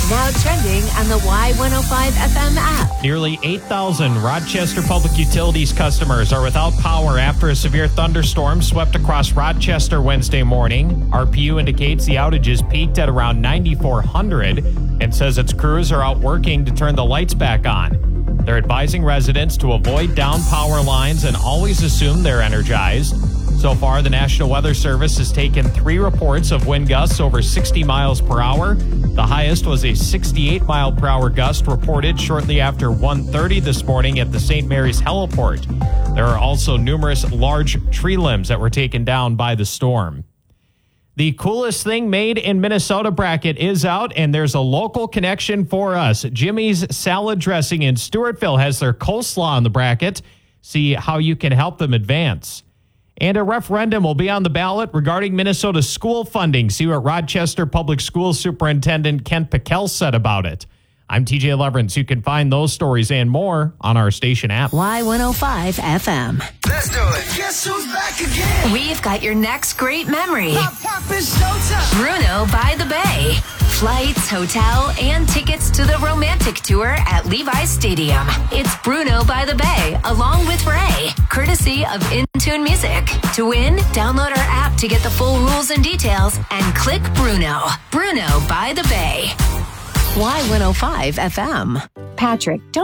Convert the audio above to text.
Now trending on the Y105 FM app. Nearly 8,000 Rochester Public Utilities customers are without power after a severe thunderstorm swept across Rochester Wednesday morning. RPU indicates the outages peaked at around 9,400 and says its crews are out working to turn the lights back on. They're advising residents to avoid down power lines and always assume they're energized. So far, the National Weather Service has taken 3 reports of wind gusts over 60 miles per hour. The highest was a 68-mile-per-hour gust reported shortly after 1:30 this morning at the St. Mary's heliport. There are also numerous large tree limbs that were taken down by the storm. The coolest thing made in Minnesota bracket is out, and there's a local connection for us. Jimmy's Salad Dressing in Stewartville has their coleslaw on the bracket. See how you can help them advance. And a referendum will be on the ballot regarding Minnesota school funding. See what Rochester Public Schools Superintendent Kent Pickell said about it. I'm TJ Leverance. You can find those stories and more on our station app. Y105 FM. Let's do it. Guess who's back again? We've got your next great memory. Pop, it's showtime. Bruno by the Bay. Flights, hotel, and tickets to the romantic tour at Levi's Stadium. It's Bruno by the Bay, along with Ray, courtesy of Intune Music. To win, download our app to get the full rules and details and click Bruno. Bruno by the Bay. Y105 FM. Patrick, don't